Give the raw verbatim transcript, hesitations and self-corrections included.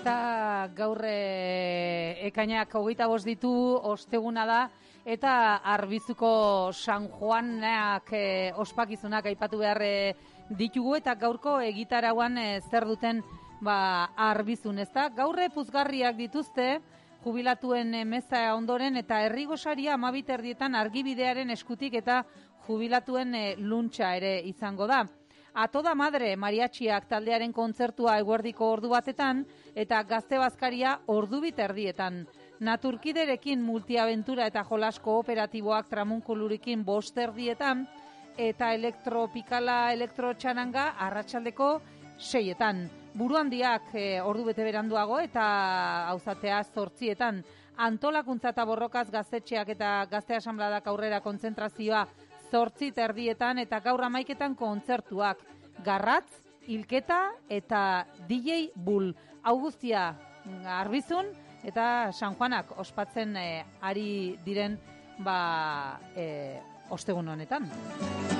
Eta gaur e, ekainak hogeita bost ditu, osteguna da, eta Arbizuko San Juanak e, ospakizunak aipatu behar e, ditugu, eta gaurko egitarauan e, zer duten ba, Arbizun, ezta? Gaurre puzgarriak dituzte, jubilatuen e, meza ondoren, eta herrigosaria amabit erdietan argibidearen eskutik eta jubilatuen e, luntxa ere izango da. A toda madre mariatxiak taldearen kontzertua eguerdiko ordu batetan eta gazte bazkaria ordu bit erdietan. Naturkiderekin multiaventura eta jolas kooperatiboak tramunkulurekin bost erdietan eta elektropikala elektrotxananga arratsaldeko seietan. Buru handiak e, ordu bete beranduago eta auzatea zortzietan. Antolakuntza eta borrokaz gaztetxeak eta gazte asanbladak aurrera kontzentrazioa zortzit erdietan eta gaur amaiketan kontzertuak. Garratz, Hilketa eta D J Bull. Hau guztia Arbizun eta San Juanak ospatzen e, ari diren ba, e, ostegun honetan.